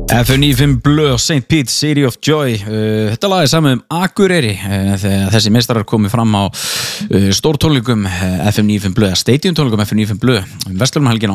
FM95 Blöð, St. Pete, City of Joy. Þetta lag saman Akureyri þegar þessi meistarar komu fram á stórtónleikum FM95 Blöð, stadiumtónleikum FM95 Blöð, Vestlunarhelgin á